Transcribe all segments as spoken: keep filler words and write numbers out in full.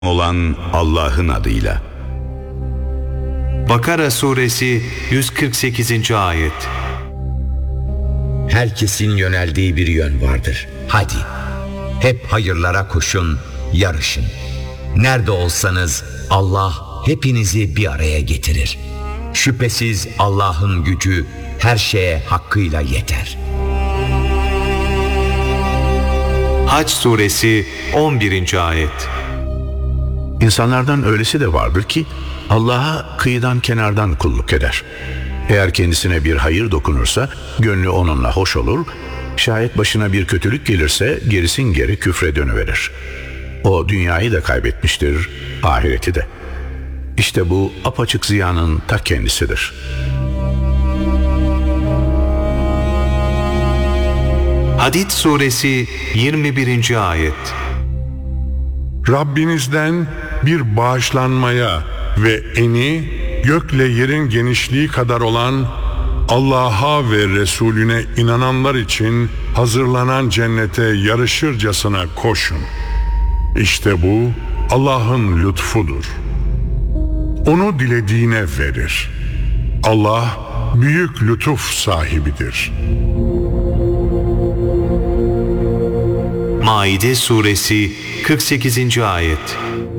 olan Allah'ın adıyla. Bakara suresi yüz kırk sekizinci ayet. Herkesin yöneldiği bir yön vardır. Hadi, hep hayırlara koşun, yarışın. Nerede olsanız Allah hepinizi bir araya getirir. Şüphesiz Allah'ın gücü her şeye hakkıyla yeter. Hac suresi on birinci ayet. İnsanlardan öylesi de vardır ki Allah'a kıyıdan kenardan kulluk eder. Eğer kendisine bir hayır dokunursa gönlü onunla hoş olur, şayet başına bir kötülük gelirse gerisin geri küfre dönüverir. O dünyayı da kaybetmiştir, ahireti de. İşte bu apaçık ziyanın ta kendisidir. Hadid suresi yirmi birinci ayet. Rabbinizden bir bağışlanmaya ve eni gökle yerin genişliği kadar olan Allah'a ve Resulüne inananlar için hazırlanan cennete yarışırcasına koşun. İşte bu Allah'ın lütfudur. Onu dilediğine verir. Allah büyük lütuf sahibidir. Maide suresi kırk sekizinci ayet.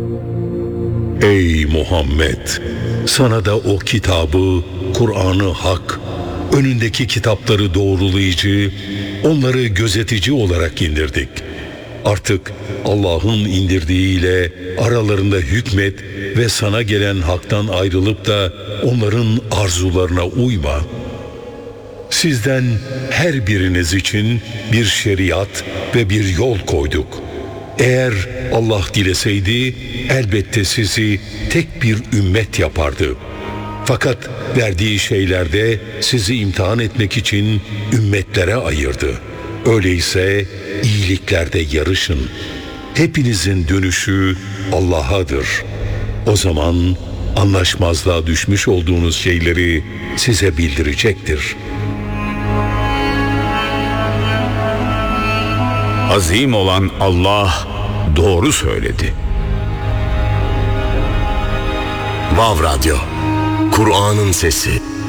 Ey Muhammed! Sana da o kitabı, Kur'an-ı Hak, önündeki kitapları doğrulayıcı, onları gözetici olarak indirdik. Artık Allah'ın indirdiğiyle aralarında hükmet ve sana gelen haktan ayrılıp da onların arzularına uyma. Sizden her biriniz için bir şeriat ve bir yol koyduk. Eğer Allah dileseydi elbette sizi tek bir ümmet yapardı. Fakat verdiği şeylerde sizi imtihan etmek için ümmetlere ayırdı. Öyleyse iyiliklerde yarışın. Hepinizin dönüşü Allah'adır. O zaman anlaşmazlığa düşmüş olduğunuz şeyleri size bildirecektir. Azim olan Allah doğru söyledi. Vav Radyo, Kur'an'ın sesi.